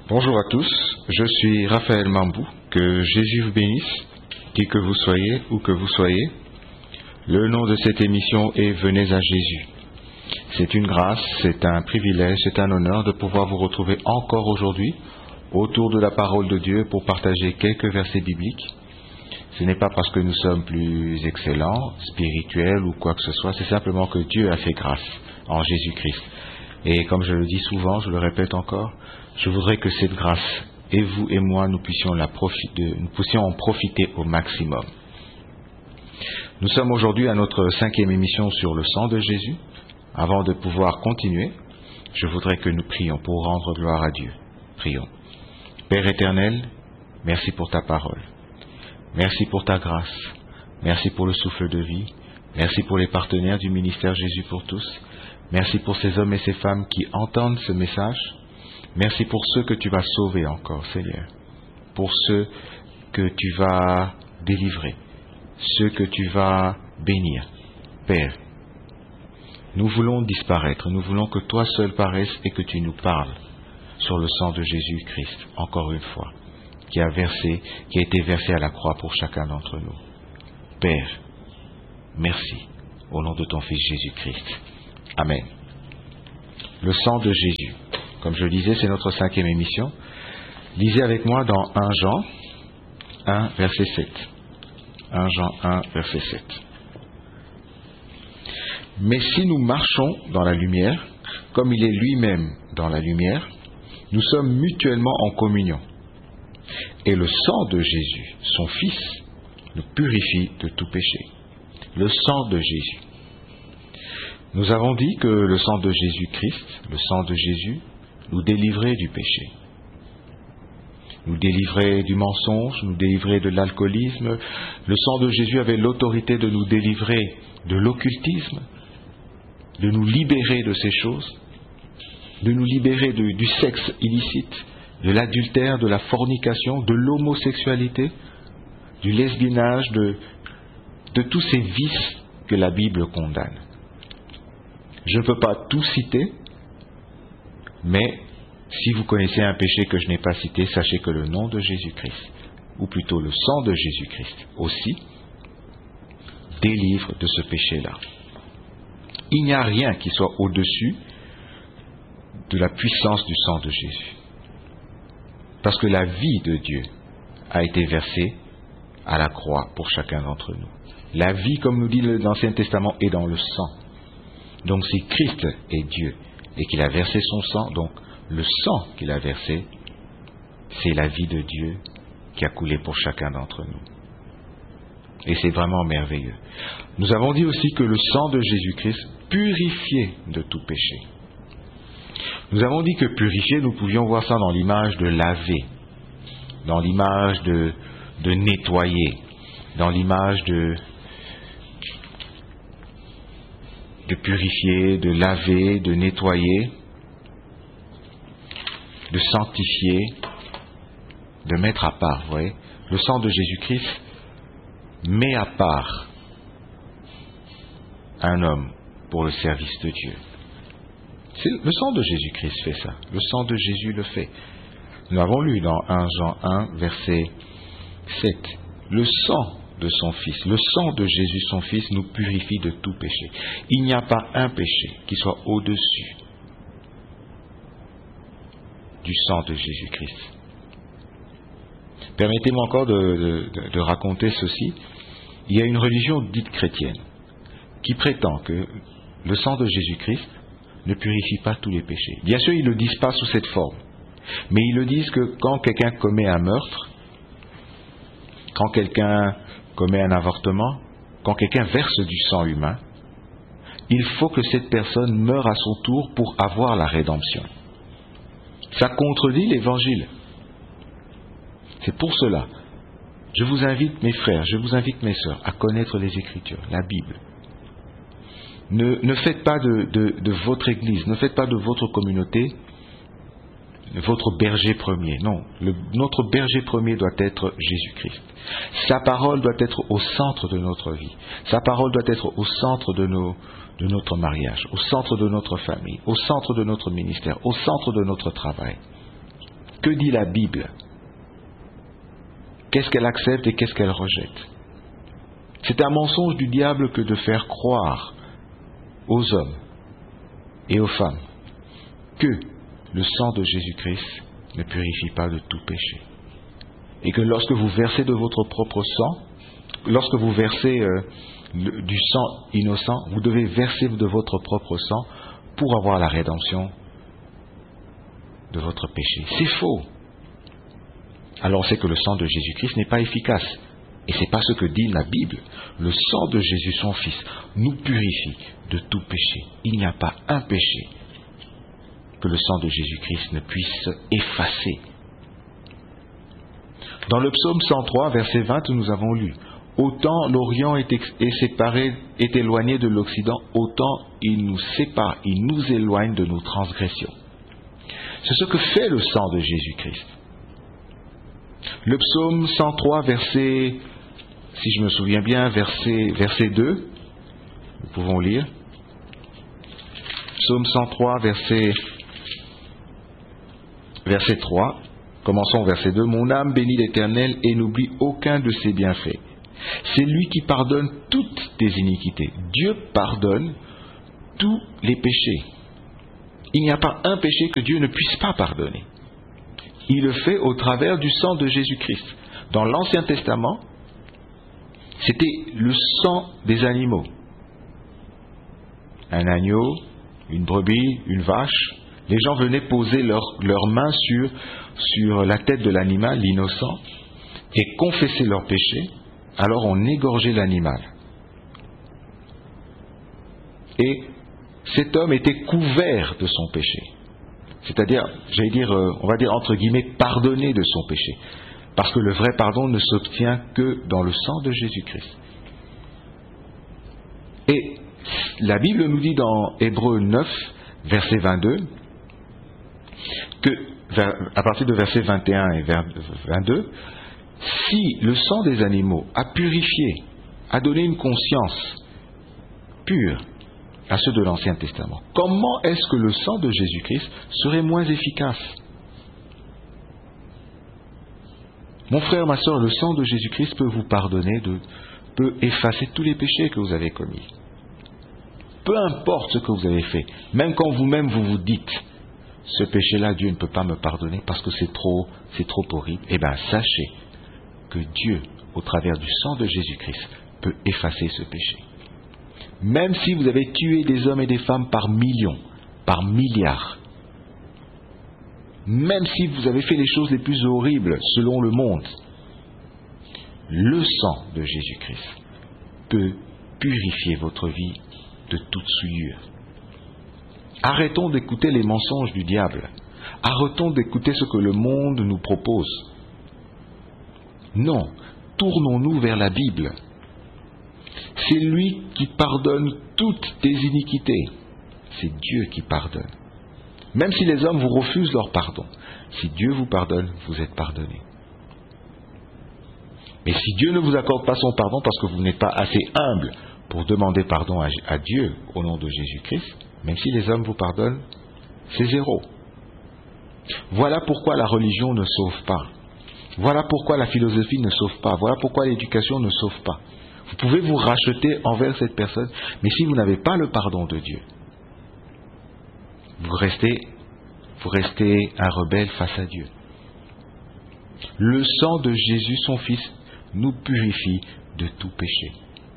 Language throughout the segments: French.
Bonjour à tous, je suis Raphaël Mambou, que Jésus vous bénisse, qui que vous soyez, où que vous soyez. Le nom de cette émission est Venez à Jésus. C'est une grâce, c'est un privilège, c'est un honneur de pouvoir vous retrouver encore aujourd'hui autour de la parole de Dieu pour partager quelques versets bibliques. Ce n'est pas parce que nous sommes plus excellents, spirituels ou quoi que ce soit, c'est simplement que Dieu a fait grâce en Jésus-Christ. Et comme je le dis souvent, je le répète encore, je voudrais que cette grâce, et vous et moi, nous puissions en profiter au maximum. Nous sommes aujourd'hui à notre 5e émission sur le sang de Jésus. Avant de pouvoir continuer, je voudrais que nous prions pour rendre gloire à Dieu. Prions. Père éternel, merci pour ta parole. Merci pour ta grâce. Merci pour le souffle de vie. Merci pour les partenaires du ministère Jésus pour tous. Merci pour ces hommes et ces femmes qui entendent ce message. Merci pour ceux que tu vas sauver encore, Seigneur. Pour ceux que tu vas délivrer. Ceux que tu vas bénir. Père, nous voulons disparaître. Nous voulons que toi seul paraisses et que tu nous parles sur le sang de Jésus-Christ, encore une fois, qui a été versé à la croix pour chacun d'entre nous. Père, merci, au nom de ton Fils Jésus-Christ. Amen. Le sang de Jésus. Comme je le disais, c'est notre 5e émission. Lisez avec moi dans 1 Jean 1, verset 7. 1 Jean 1, verset 7. Mais si nous marchons dans la lumière, comme il est lui-même dans la lumière, nous sommes mutuellement en communion. Et le sang de Jésus, son Fils, nous purifie de tout péché. Le sang de Jésus. Nous avons dit que le sang de Jésus-Christ, le sang de Jésus, nous délivrait du péché. Nous délivrait du mensonge, nous délivrait de l'alcoolisme. Le sang de Jésus avait l'autorité de nous délivrer de l'occultisme, de nous libérer de ces choses, de nous libérer du sexe illicite, de l'adultère, de la fornication, de l'homosexualité, du lesbiennage, de tous ces vices que la Bible condamne. Je ne peux pas tout citer, mais si vous connaissez un péché que je n'ai pas cité, sachez que le nom de Jésus-Christ, ou plutôt le sang de Jésus-Christ aussi, délivre de ce péché-là. Il n'y a rien qui soit au-dessus de la puissance du sang de Jésus. Parce que la vie de Dieu a été versée à la croix pour chacun d'entre nous. La vie, comme nous dit l'Ancien Testament, est dans le sang. Donc si Christ est Dieu et qu'il a versé son sang, donc le sang qu'il a versé, c'est la vie de Dieu qui a coulé pour chacun d'entre nous. Et c'est vraiment merveilleux. Nous avons dit aussi que le sang de Jésus-Christ purifiait de tout péché. Nous avons dit que purifier, nous pouvions voir ça dans l'image de laver, dans l'image de nettoyer, dans l'image de purifier, de laver, de nettoyer, de sanctifier, de mettre à part. Vous voyez, le sang de Jésus-Christ met à part un homme pour le service de Dieu. Le sang de Jésus-Christ fait ça. Le sang de Jésus le fait. Nous l'avons lu dans 1 Jean 1, verset 7. Le sang de son Fils, le sang de Jésus, son Fils, nous purifie de tout péché. Il n'y a pas un péché qui soit au-dessus du sang de Jésus-Christ. Permettez-moi encore de raconter ceci. Il y a une religion dite chrétienne qui prétend que le sang de Jésus-Christ ne purifie pas tous les péchés. Bien sûr, ils ne le disent pas sous cette forme, mais ils le disent que quand quelqu'un commet un meurtre, quand quelqu'un commet un avortement, quand quelqu'un verse du sang humain, il faut que cette personne meure à son tour pour avoir la rédemption. Ça contredit l'Évangile. C'est pour cela, je vous invite, mes frères, je vous invite, mes sœurs, à connaître les Écritures, la Bible. Ne faites pas de votre Église, ne faites pas de votre communauté votre berger premier. Non, notre berger premier doit être Jésus-Christ. Sa parole doit être au centre de notre vie. Sa parole doit être au centre de notre mariage, au centre de notre famille, au centre de notre ministère, au centre de notre travail. Que dit la Bible? Qu'est-ce qu'elle accepte et qu'est-ce qu'elle rejette? C'est un mensonge du diable que de faire croire aux hommes et aux femmes que le sang de Jésus-Christ ne purifie pas de tout péché. Et que lorsque vous versez de votre propre sang, lorsque vous versez du sang innocent, vous devez verser de votre propre sang pour avoir la rédemption de votre péché. C'est faux. Alors c'est que le sang de Jésus-Christ n'est pas efficace. Et c'est pas ce que dit la Bible. Le sang de Jésus, son Fils, nous purifie de tout péché. Il n'y a pas un péché que le sang de Jésus-Christ ne puisse effacer. Dans le psaume 103, verset 20, nous avons lu: autant l'Orient est séparé, est éloigné de l'Occident, autant il nous sépare, il nous éloigne de nos transgressions. C'est ce que fait le sang de Jésus-Christ. Le psaume 103, verset, si je me souviens bien, verset 2, nous pouvons lire. Psaume 103, verset 3, commençons au verset 2. Mon âme bénit l'Éternel et n'oublie aucun de ses bienfaits. C'est lui qui pardonne toutes tes iniquités. Dieu pardonne tous les péchés. Il n'y a pas un péché que Dieu ne puisse pas pardonner. Il le fait au travers du sang de Jésus-Christ. Dans l'Ancien Testament, c'était le sang des animaux. Un agneau, une brebis, une vache. Les gens venaient poser leurs mains sur la tête de l'animal, l'innocent, et confesser leurs péchés. Alors on égorgeait l'animal. Et cet homme était couvert de son péché. C'est-à-dire, on va dire entre guillemets, pardonné de son péché. Parce que le vrai pardon ne s'obtient que dans le sang de Jésus-Christ. Et la Bible nous dit dans Hébreux 9, verset 22, que, à partir de verset 21 et 22, si le sang des animaux a purifié, a donné une conscience pure à ceux de l'Ancien Testament, comment est-ce que le sang de Jésus-Christ serait moins efficace? Mon frère, ma soeur, le sang de Jésus-Christ peut vous pardonner, peut effacer tous les péchés que vous avez commis. Peu importe ce que vous avez fait, même quand vous-même vous dites, ce péché-là, Dieu ne peut pas me pardonner parce que c'est trop horrible, eh bien sachez que Dieu, au travers du sang de Jésus-Christ, peut effacer ce péché. Même si vous avez tué des hommes et des femmes par millions, par milliards, même si vous avez fait les choses les plus horribles selon le monde, le sang de Jésus-Christ peut purifier votre vie de toute souillure. Arrêtons d'écouter les mensonges du diable. Arrêtons d'écouter ce que le monde nous propose. Non, tournons-nous vers la Bible. C'est lui qui pardonne toutes tes iniquités. C'est Dieu qui pardonne. Même si les hommes vous refusent leur pardon, si Dieu vous pardonne, vous êtes pardonné. Mais si Dieu ne vous accorde pas son pardon parce que vous n'êtes pas assez humble pour demander pardon à Dieu au nom de Jésus-Christ, même si les hommes vous pardonnent, c'est zéro. Voilà pourquoi la religion ne sauve pas. Voilà pourquoi la philosophie ne sauve pas. Voilà pourquoi l'éducation ne sauve pas. Vous pouvez vous racheter envers cette personne, mais si vous n'avez pas le pardon de Dieu, vous restez un rebelle face à Dieu. Le sang de Jésus, son Fils, nous purifie de tout péché.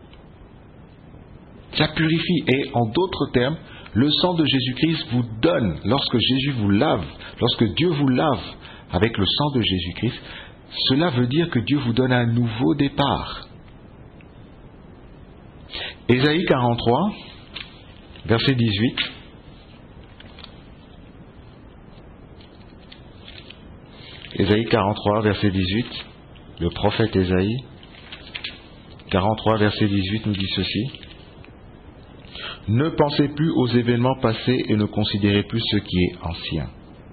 Ça purifie, et en d'autres termes, le sang de Jésus-Christ vous donne, lorsque Jésus vous lave, lorsque Dieu vous lave avec le sang de Jésus-Christ, cela veut dire que Dieu vous donne un nouveau départ. Ésaïe 43, verset 18. Ésaïe 43, verset 18. Le prophète Ésaïe 43, verset 18 nous dit ceci. Ne pensez plus aux événements passés et ne considérez plus ce qui est ancien.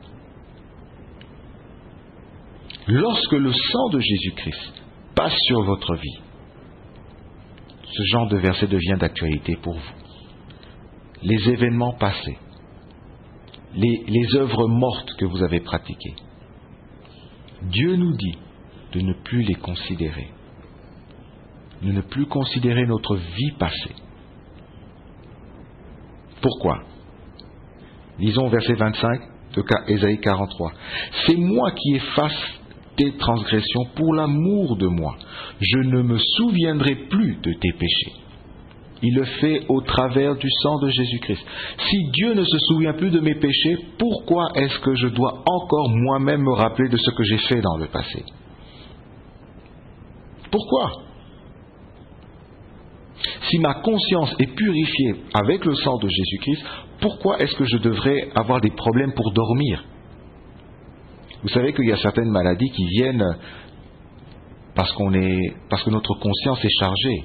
Lorsque le sang de Jésus-Christ passe sur votre vie, ce genre de verset devient d'actualité pour vous. Les événements passés, les œuvres mortes que vous avez pratiquées, Dieu nous dit de ne plus les considérer, de ne plus considérer notre vie passée. Pourquoi? Lisons verset 25 de Ésaïe 43. « C'est moi qui efface tes transgressions pour l'amour de moi. Je ne me souviendrai plus de tes péchés. » Il le fait au travers du sang de Jésus-Christ. Si Dieu ne se souvient plus de mes péchés, pourquoi est-ce que je dois encore moi-même me rappeler de ce que j'ai fait dans le passé? Pourquoi? Si ma conscience est purifiée avec le sang de Jésus-Christ, pourquoi est-ce que je devrais avoir des problèmes pour dormir? Vous savez qu'il y a certaines maladies qui viennent parce que notre conscience est chargée.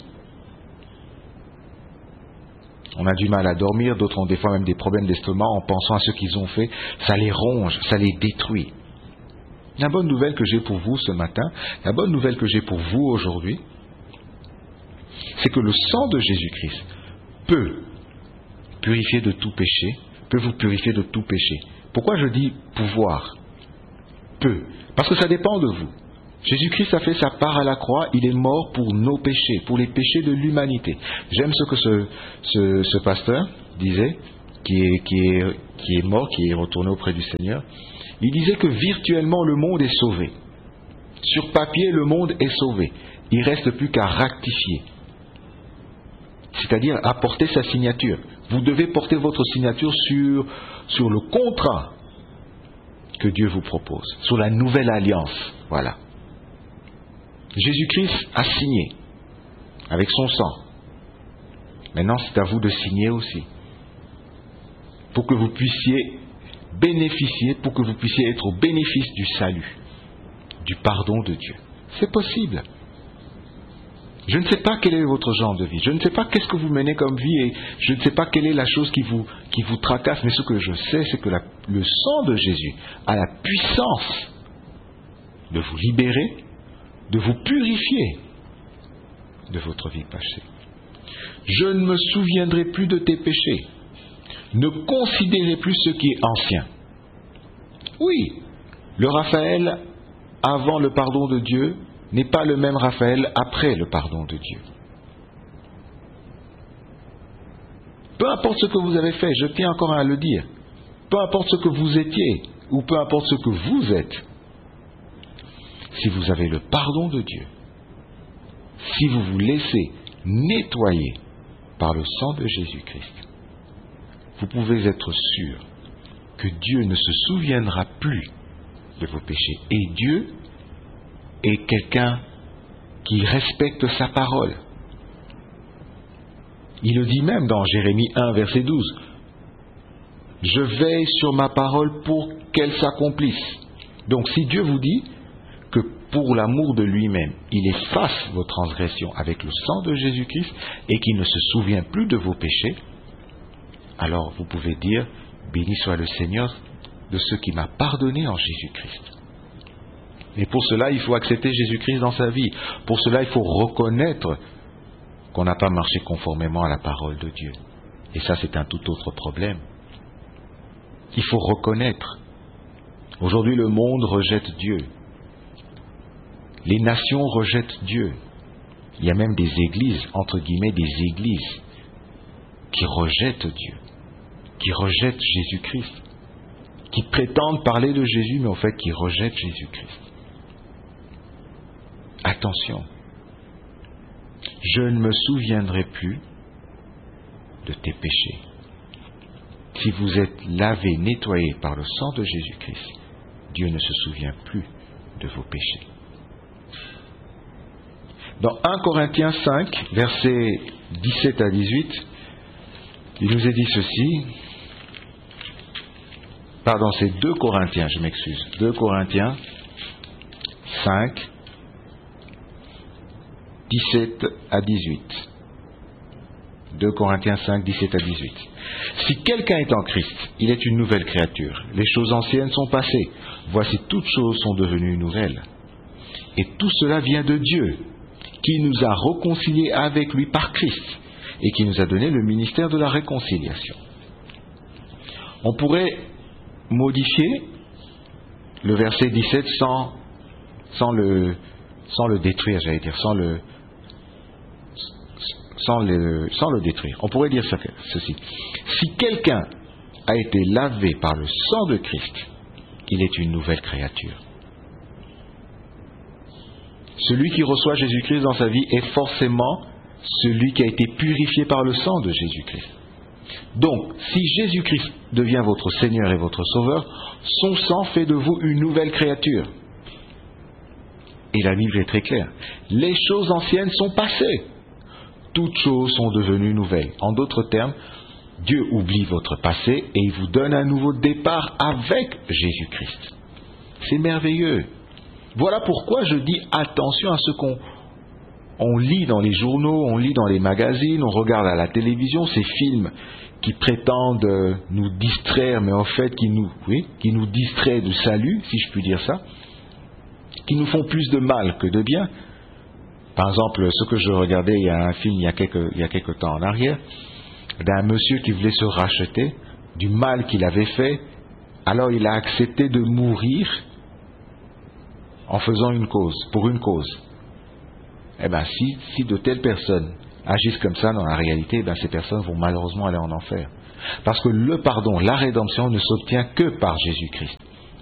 On a du mal à dormir, d'autres ont des fois même des problèmes d'estomac en pensant à ce qu'ils ont fait. Ça les ronge, ça les détruit. La bonne nouvelle que j'ai pour vous ce matin, la bonne nouvelle que j'ai pour vous aujourd'hui, c'est que le sang de Jésus-Christ peut purifier de tout péché, peut vous purifier de tout péché. Pourquoi je dis pouvoir? Peut. Parce que ça dépend de vous. Jésus-Christ a fait sa part à la croix, il est mort pour nos péchés, pour les péchés de l'humanité. J'aime ce que ce pasteur disait, qui est mort, qui est retourné auprès du Seigneur. Il disait que virtuellement le monde est sauvé. Sur papier, le monde est sauvé. Il ne reste plus qu'à rectifier. C'est-à-dire à porter sa signature. Vous devez porter votre signature sur le contrat que Dieu vous propose, sur la nouvelle alliance. Voilà. Jésus-Christ a signé avec son sang. Maintenant, c'est à vous de signer aussi. Pour que vous puissiez bénéficier, pour que vous puissiez être au bénéfice du salut, du pardon de Dieu. C'est possible. Je ne sais pas quel est votre genre de vie. Je ne sais pas qu'est-ce que vous menez comme vie et je ne sais pas quelle est la chose qui vous tracasse. Mais ce que je sais, c'est que le sang de Jésus a la puissance de vous libérer, de vous purifier de votre vie passée. Je ne me souviendrai plus de tes péchés. Ne considérez plus ce qui est ancien. Oui, le Raphaël avant le pardon de Dieu n'est pas le même Raphaël après le pardon de Dieu. Peu importe ce que vous avez fait, je tiens encore à le dire, peu importe ce que vous étiez, ou peu importe ce que vous êtes, si vous avez le pardon de Dieu, si vous vous laissez nettoyer par le sang de Jésus-Christ, vous pouvez être sûr que Dieu ne se souviendra plus de vos péchés. Et Dieu est quelqu'un qui respecte sa parole. Il le dit même dans Jérémie 1, verset 12. « Je veille sur ma parole pour qu'elle s'accomplisse. » Donc si Dieu vous dit que pour l'amour de lui-même, il efface vos transgressions avec le sang de Jésus-Christ et qu'il ne se souvient plus de vos péchés, alors vous pouvez dire « Béni soit le Seigneur de ce qui m'a pardonné en Jésus-Christ. » Et pour cela, il faut accepter Jésus-Christ dans sa vie. Pour cela, il faut reconnaître qu'on n'a pas marché conformément à la parole de Dieu. Et ça, c'est un tout autre problème. Il faut reconnaître. Aujourd'hui, le monde rejette Dieu. Les nations rejettent Dieu. Il y a même des églises, entre guillemets, des églises qui rejettent Dieu, qui rejettent Jésus-Christ, qui prétendent parler de Jésus, mais en fait qui rejettent Jésus-Christ. Attention, je ne me souviendrai plus de tes péchés. Si vous êtes lavé, nettoyé par le sang de Jésus-Christ, Dieu ne se souvient plus de vos péchés. Dans 1 Corinthiens 5, versets 17 à 18, il nous est dit ceci. Pardon, c'est 2 Corinthiens, je m'excuse. 2 Corinthiens 5, 17 à 18. 2 Corinthiens 5, 17 à 18. Si quelqu'un est en Christ, il est une nouvelle créature. Les choses anciennes sont passées. Voici, toutes choses sont devenues nouvelles. Et tout cela vient de Dieu, qui nous a réconciliés avec lui par Christ et qui nous a donné le ministère de la réconciliation. On pourrait modifier le verset 17 sans sans le détruire, j'allais dire, sans le détruire. On pourrait dire ceci. Si quelqu'un a été lavé par le sang de Christ, il est une nouvelle créature. Celui qui reçoit Jésus-Christ dans sa vie est forcément celui qui a été purifié par le sang de Jésus-Christ. Donc, si Jésus-Christ devient votre Seigneur et votre Sauveur, son sang fait de vous une nouvelle créature. Et la Bible est très claire. Les choses anciennes sont passées. Toutes choses sont devenues nouvelles. En d'autres termes, Dieu oublie votre passé et il vous donne un nouveau départ avec Jésus-Christ. C'est merveilleux. Voilà pourquoi je dis attention à ce qu'on lit dans les journaux, on lit dans les magazines, on regarde à la télévision ces films qui prétendent nous distraire, mais en fait qui nous distraient du salut, si je puis dire ça, qui nous font plus de mal que de bien. Par exemple, ce que je regardais, il y a un film il y a quelques temps en arrière, d'un monsieur qui voulait se racheter du mal qu'il avait fait, alors il a accepté de mourir en faisant pour une cause. Eh bien, si de telles personnes agissent comme ça dans la réalité, ces personnes vont malheureusement aller en enfer. Parce que le pardon, la rédemption ne s'obtient que par Jésus-Christ.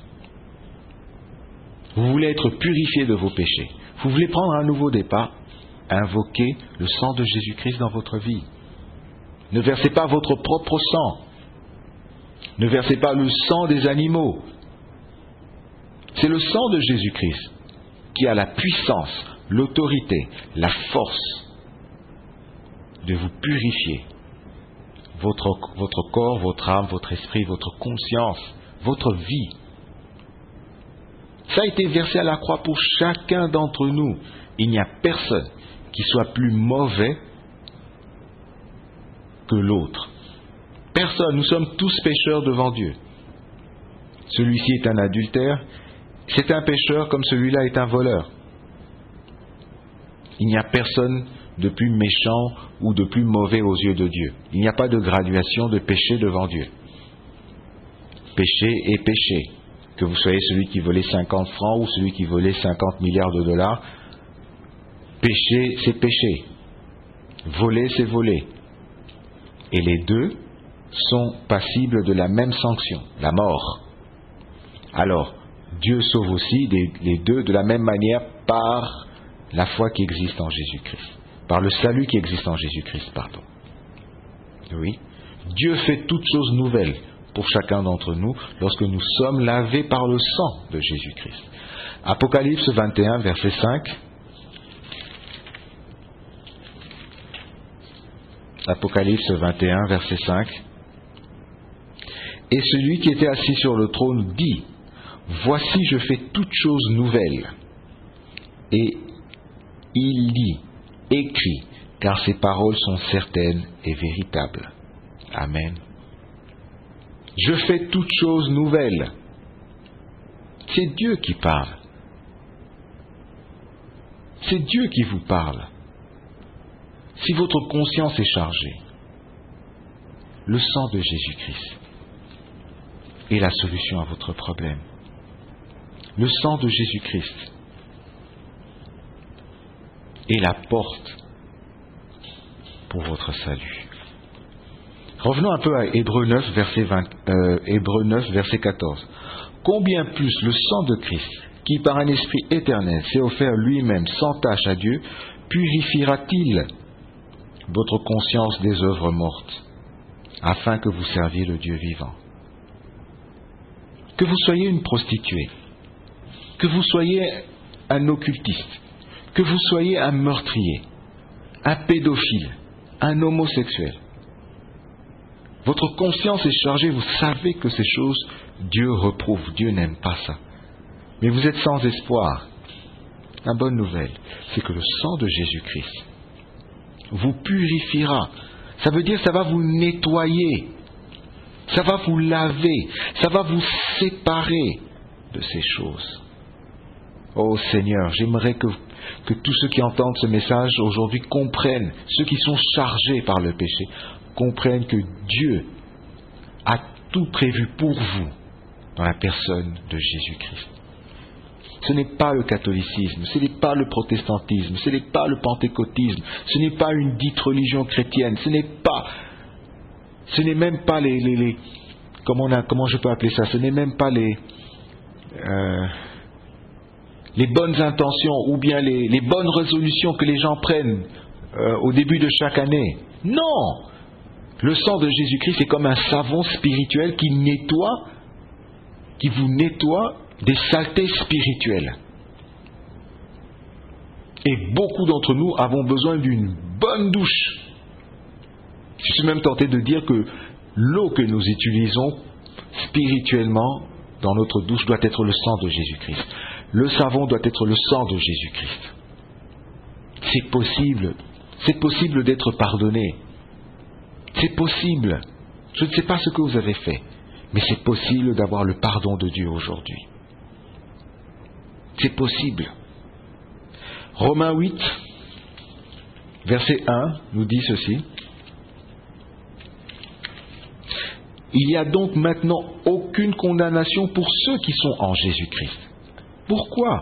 Vous voulez être purifié de vos péchés. Vous voulez prendre un nouveau départ, invoquez le sang de Jésus-Christ dans votre vie. Ne versez pas votre propre sang. Ne versez pas le sang des animaux. C'est le sang de Jésus-Christ qui a la puissance, l'autorité, la force de vous purifier. Votre corps, votre âme, votre esprit, votre conscience, votre vie. Ça a été versé à la croix pour chacun d'entre nous. Il n'y a personne qui soit plus mauvais que l'autre. Personne, nous sommes tous pécheurs devant Dieu. Celui-ci est un adultère, c'est un pécheur comme celui-là est un voleur. Il n'y a personne de plus méchant ou de plus mauvais aux yeux de Dieu. Il n'y a pas de graduation de péché devant Dieu. Péché est péché. Que vous soyez celui qui volait 50 francs ou celui qui volait 50 milliards de dollars, péché, c'est péché. Voler, c'est voler. Et les deux sont passibles de la même sanction, la mort. Alors, Dieu sauve aussi les deux de la même manière par la foi qui existe en Jésus-Christ. Par le salut qui existe en Jésus-Christ, pardon. Oui. Dieu fait toutes choses nouvelles pour chacun d'entre nous lorsque nous sommes lavés par le sang de Jésus-Christ. Apocalypse 21, verset 5. Apocalypse 21, verset 5. Et celui qui était assis sur le trône dit, « Voici, je fais toutes choses nouvelles. » Et il dit, « Écris, car ces paroles sont certaines et véritables. » Amen. Je fais toutes choses nouvelles. C'est Dieu qui parle. C'est Dieu qui vous parle. Si votre conscience est chargée, le sang de Jésus-Christ est la solution à votre problème. Le sang de Jésus-Christ est la porte pour votre salut. Revenons un peu à Hébreux 9, verset 14. Combien plus le sang de Christ, qui par un esprit éternel s'est offert lui-même sans tache à Dieu, purifiera-t-il votre conscience des œuvres mortes, afin que vous serviez le Dieu vivant. Que vous soyez une prostituée, que vous soyez un occultiste, que vous soyez un meurtrier, un pédophile, un homosexuel, votre conscience est chargée, vous savez que ces choses, Dieu reprouve, Dieu n'aime pas ça. Mais vous êtes sans espoir. La bonne nouvelle, c'est que le sang de Jésus-Christ vous purifiera. Ça veut dire que ça va vous nettoyer, ça va vous laver, ça va vous séparer de ces choses. Oh Seigneur, j'aimerais que tous ceux qui entendent ce message aujourd'hui comprennent, ceux qui sont chargés par le péché, comprennent que Dieu a tout prévu pour vous dans la personne de Jésus-Christ. Ce n'est pas le catholicisme, ce n'est pas le protestantisme, ce n'est pas le pentecôtisme, ce n'est pas une dite religion chrétienne, ce n'est même pas les comment je peux appeler ça, ce n'est même pas les bonnes intentions ou bien les bonnes résolutions que les gens prennent au début de chaque année. Non! Le sang de Jésus-Christ est comme un savon spirituel qui vous nettoie des saletés spirituelles. Et beaucoup d'entre nous avons besoin d'une bonne douche. Je suis même tenté de dire que l'eau que nous utilisons spirituellement dans notre douche doit être le sang de Jésus-Christ. Le savon doit être le sang de Jésus-Christ. C'est possible d'être pardonné. C'est possible. Je ne sais pas ce que vous avez fait, mais c'est possible d'avoir le pardon de Dieu aujourd'hui. C'est possible. Romains 8, verset 1, nous dit ceci. Il n'y a donc maintenant aucune condamnation pour ceux qui sont en Jésus-Christ. Pourquoi ?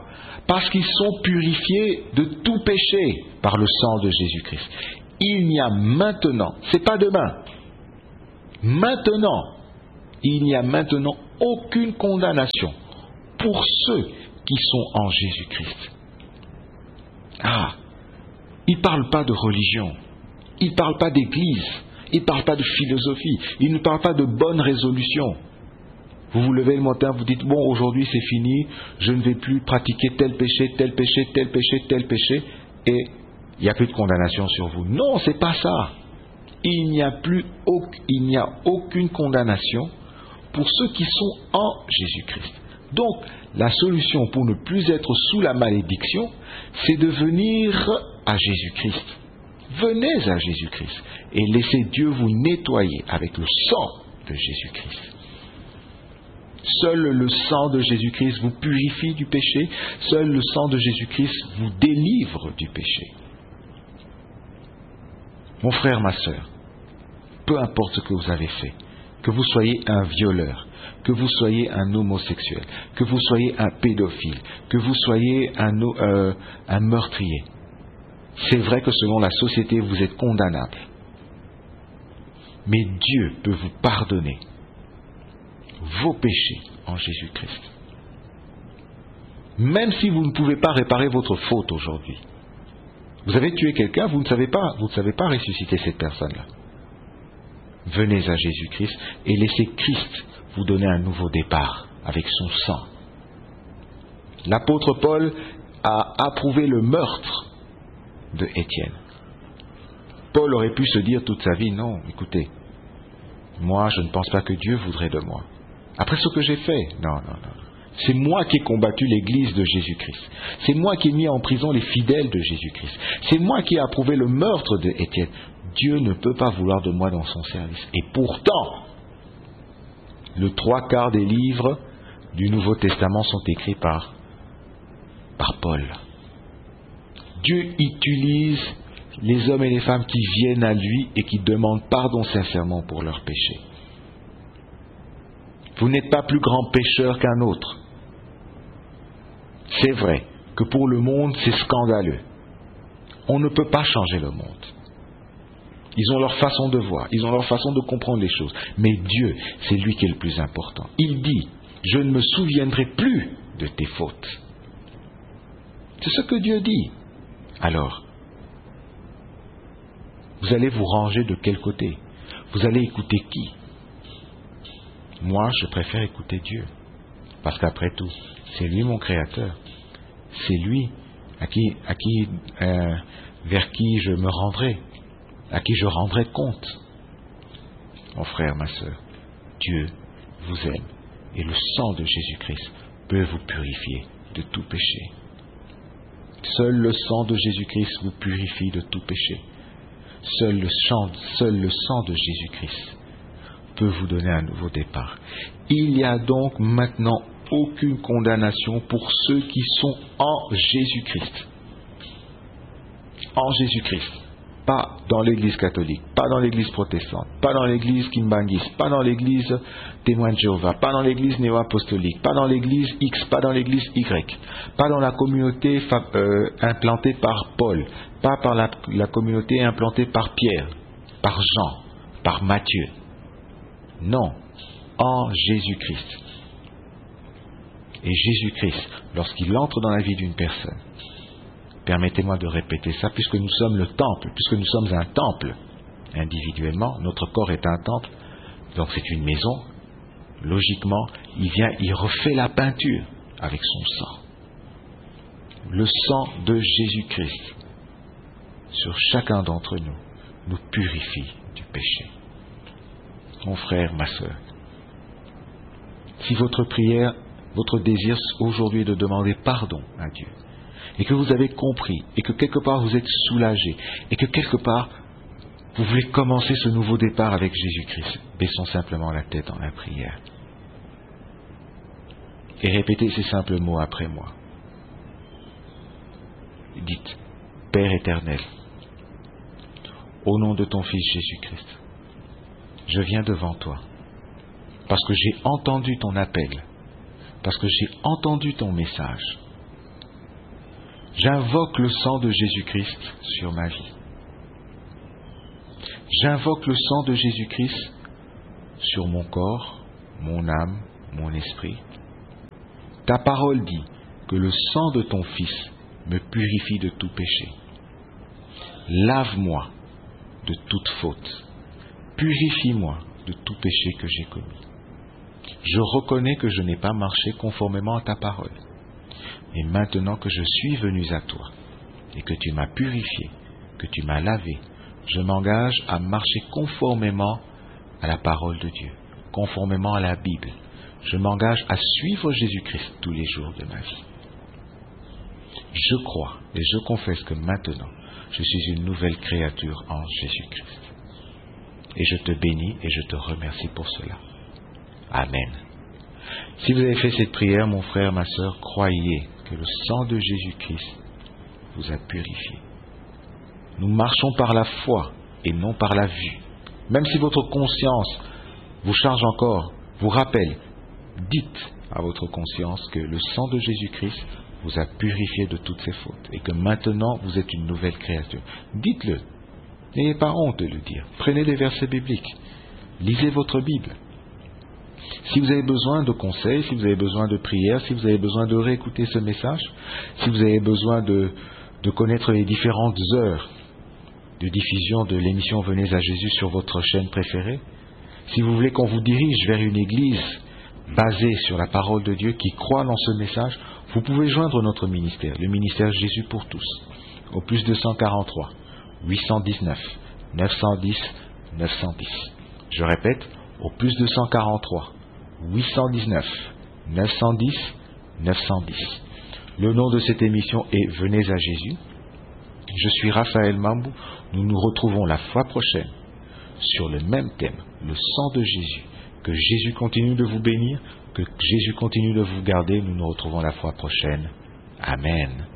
Parce qu'ils sont purifiés de tout péché par le sang de Jésus-Christ. Il n'y a maintenant, c'est pas demain, maintenant, il n'y a maintenant aucune condamnation pour ceux qui sont en Jésus-Christ. Ah, il ne parle pas de religion, il ne parle pas d'église, il ne parle pas de philosophie, il ne parle pas de bonnes résolutions. Vous vous levez le matin, vous dites, bon, aujourd'hui c'est fini, je ne vais plus pratiquer tel péché, tel péché, tel péché, tel péché, et il n'y a plus de condamnation sur vous. Non, c'est pas ça. Il n'y a aucune condamnation pour ceux qui sont en Jésus-Christ. Donc, la solution pour ne plus être sous la malédiction, c'est de venir à Jésus-Christ. Venez à Jésus-Christ et laissez Dieu vous nettoyer avec le sang de Jésus-Christ. Seul le sang de Jésus-Christ vous purifie du péché. Seul le sang de Jésus-Christ vous délivre du péché. Mon frère, ma sœur, peu importe ce que vous avez fait, que vous soyez un violeur, que vous soyez un homosexuel, que vous soyez un pédophile, que vous soyez un meurtrier, c'est vrai que selon la société, vous êtes condamnable. Mais Dieu peut vous pardonner vos péchés en Jésus-Christ. Même si vous ne pouvez pas réparer votre faute aujourd'hui. Vous avez tué quelqu'un, vous ne savez pas ressusciter cette personne-là. Venez à Jésus-Christ et laissez Christ vous donner un nouveau départ avec son sang. L'apôtre Paul a approuvé le meurtre de Étienne. Paul aurait pu se dire toute sa vie, non, écoutez, moi je ne pense pas que Dieu voudrait de moi. Après ce que j'ai fait, non. C'est moi qui ai combattu l'église de Jésus-Christ. C'est moi qui ai mis en prison les fidèles de Jésus-Christ. C'est moi qui ai approuvé le meurtre de Étienne. Dieu ne peut pas vouloir de moi dans son service. Et pourtant, le 3/4 des livres du Nouveau Testament sont écrits par Paul. Dieu utilise les hommes et les femmes qui viennent à lui et qui demandent pardon sincèrement pour leurs péchés. Vous n'êtes pas plus grand pécheur qu'un autre. C'est vrai que pour le monde, c'est scandaleux. On ne peut pas changer le monde. Ils ont leur façon de voir, ils ont leur façon de comprendre les choses. Mais Dieu, c'est lui qui est le plus important. Il dit, je ne me souviendrai plus de tes fautes. C'est ce que Dieu dit. Alors, vous allez vous ranger de quel côté? Vous allez écouter qui? Moi, je préfère écouter Dieu. Parce qu'après tout, c'est lui mon créateur. C'est lui vers qui je me rendrai, à qui je rendrai compte. Mon frère, ma sœur, Dieu vous aime et le sang de Jésus-Christ peut vous purifier de tout péché. Seul le sang de Jésus-Christ vous purifie de tout péché. Seul le sang de Jésus-Christ peut vous donner un nouveau départ. Il n'y a donc maintenant aucune condamnation pour ceux qui sont en Jésus-Christ. En Jésus-Christ. pas dans l'église catholique, pas dans l'église protestante, pas dans l'église kimbangiste, pas dans l'église témoin de Jéhovah, pas dans l'église néo-apostolique, pas dans l'église X, pas dans l'église Y, pas dans la communauté implantée par Paul, pas par la communauté implantée par Pierre, par Jean, par Matthieu. Non, en Jésus-Christ. Et Jésus-Christ, lorsqu'il entre dans la vie d'une personne, permettez-moi de répéter ça, puisque nous sommes le temple, puisque nous sommes un temple individuellement, notre corps est un temple, donc c'est une maison, logiquement, il refait la peinture avec son sang. Le sang de Jésus-Christ sur chacun d'entre nous nous purifie du péché. Mon frère, ma sœur, si votre prière, votre désir aujourd'hui est de demander pardon à Dieu, et que vous avez compris, et que quelque part vous êtes soulagé, et que quelque part vous voulez commencer ce nouveau départ avec Jésus-Christ, baissons simplement la tête dans la prière. Et répétez ces simples mots après moi. Dites, Père éternel, au nom de ton Fils Jésus-Christ, je viens devant toi, parce que j'ai entendu ton appel, parce que j'ai entendu ton message. J'invoque le sang de Jésus-Christ sur ma vie. J'invoque le sang de Jésus-Christ sur mon corps, mon âme, mon esprit. Ta parole dit que le sang de ton Fils me purifie de tout péché. Lave-moi de toute faute. Purifie-moi de tout péché que j'ai commis. Je reconnais que je n'ai pas marché conformément à ta parole. Et maintenant que je suis venu à toi, et que tu m'as purifié, que tu m'as lavé, je m'engage à marcher conformément à la parole de Dieu, conformément à la Bible. Je m'engage à suivre Jésus-Christ tous les jours de ma vie. Je crois et je confesse que maintenant, je suis une nouvelle créature en Jésus-Christ. Et je te bénis et je te remercie pour cela. Amen. Si vous avez fait cette prière, mon frère, ma sœur, croyez que le sang de Jésus-Christ vous a purifié. Nous marchons par la foi et non par la vue. Même si votre conscience vous charge encore, vous rappelle, dites à votre conscience que le sang de Jésus-Christ vous a purifié de toutes ses fautes et que maintenant vous êtes une nouvelle créature. Dites-le. N'ayez pas honte de le dire. Prenez les versets bibliques. Lisez votre Bible. Si vous avez besoin de conseils, si vous avez besoin de prières, si vous avez besoin de réécouter ce message, si vous avez besoin de connaître les différentes heures de diffusion de l'émission Venez à Jésus sur votre chaîne préférée, si vous voulez qu'on vous dirige vers une église basée sur la parole de Dieu qui croit dans ce message, vous pouvez joindre notre ministère, le ministère Jésus pour tous, au plus 243 819 910 910. Je répète, au plus 243 819 910 910. Le nom de cette émission est Venez à Jésus. Je suis Raphaël Mambou. Nous nous retrouvons la fois prochaine sur le même thème, le sang de Jésus. Que Jésus continue de vous bénir, que Jésus continue de vous garder. Nous nous retrouvons la fois prochaine. Amen.